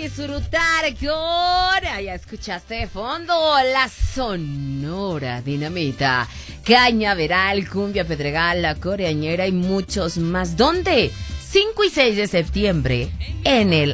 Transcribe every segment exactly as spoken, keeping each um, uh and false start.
disfrutar con... Ya escuchaste de fondo la Sonora Dinamita, Cañaveral, Cumbia Pedregal, La Coreañera y muchos más. ¿Dónde? cinco y seis de septiembre en el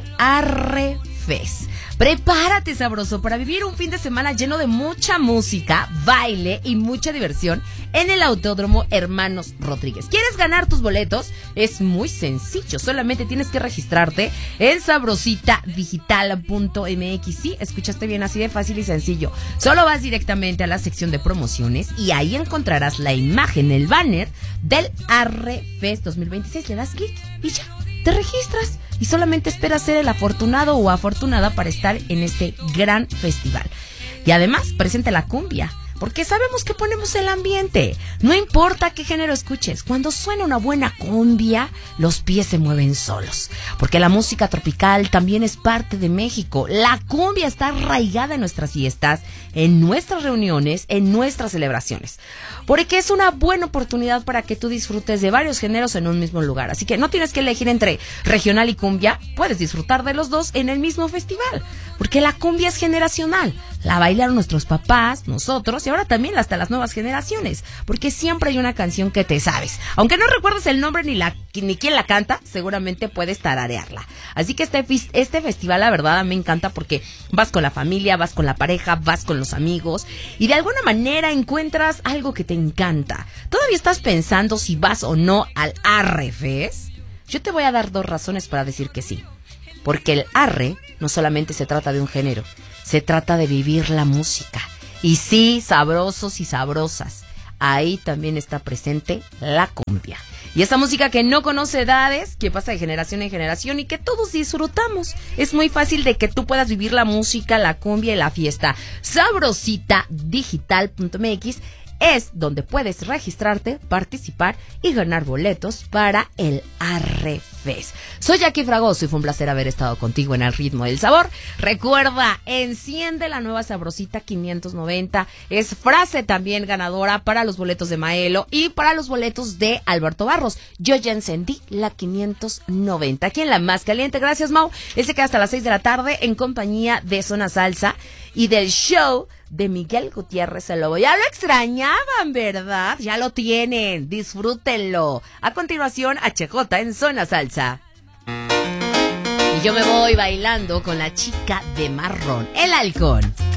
Arrefest. Prepárate, sabroso, para vivir un fin de semana lleno de mucha música, baile y mucha diversión en el Autódromo Hermanos Rodríguez. ¿Quieres ganar tus boletos? Es muy sencillo, solamente tienes que registrarte en sabrosita digital punto m x. Sí, escuchaste bien, así de fácil y sencillo. Solo vas directamente a la sección de promociones y ahí encontrarás la imagen, el banner del Arrefest dos mil veintiséis. Le das clic y ya, te registras y solamente esperas ser el afortunado o afortunada para estar en este gran festival. Y además, presente la cumbia, porque sabemos que ponemos el ambiente. No importa qué género escuches, cuando suena una buena cumbia, los pies se mueven solos. Porque la música tropical también es parte de México. La cumbia está arraigada en nuestras fiestas, en nuestras reuniones, en nuestras celebraciones. Porque es una buena oportunidad para que tú disfrutes de varios géneros en un mismo lugar. Así que no tienes que elegir entre regional y cumbia, puedes disfrutar de los dos en el mismo festival. Porque la cumbia es generacional. La bailaron nuestros papás, nosotros y ahora también hasta las nuevas generaciones. Porque siempre hay una canción que te sabes. Aunque no recuerdes el nombre ni la ni quién la canta, seguramente puedes tararearla. Así que este, este festival, la verdad, me encanta porque vas con la familia, vas con la pareja, vas con los amigos y de alguna manera encuentras algo que te encanta. ¿Todavía estás pensando si vas o no al Arrefest? Yo te voy a dar dos razones para decir que sí. Porque el arre no solamente se trata de un género, se trata de vivir la música. Y sí, sabrosos y sabrosas, ahí también está presente la cumbia. Y esa música que no conoce edades, que pasa de generación en generación y que todos disfrutamos. Es muy fácil de que tú puedas vivir la música, la cumbia y la fiesta. sabrosita digital punto m x es donde puedes registrarte, participar y ganar boletos para el Arrefest. Soy Jackie Fragoso y fue un placer haber estado contigo en El Ritmo del Sabor. Recuerda, enciende la nueva Sabrosita quinientos noventa. Es frase también ganadora para los boletos de Maelo y para los boletos de Alberto Barros. Yo ya encendí la quinientos noventa. Aquí en la más caliente. Gracias, Mau. Él se queda hasta las seis de la tarde en compañía de Zona Salsa y del show de Miguel Gutiérrez el Lobo. Ya lo extrañaban, ¿verdad? Ya lo tienen. Disfrútenlo. A continuación, H J en Zona Salsa. Y yo me voy bailando con la chica de marrón, el halcón.